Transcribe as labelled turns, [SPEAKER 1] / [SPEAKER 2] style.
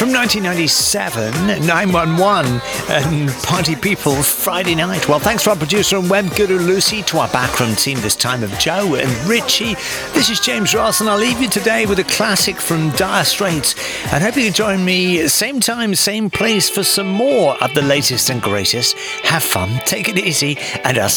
[SPEAKER 1] From 1997, 911 and Party People Friday Night. Well, thanks to our producer and web guru Lucy, to our background team this time of Joe and Richie. This is James Ross, and I'll leave you today with a classic from Dire Straits. And hope you can join me same time, same place for some more of the latest and greatest. Have fun, take it easy, and I'll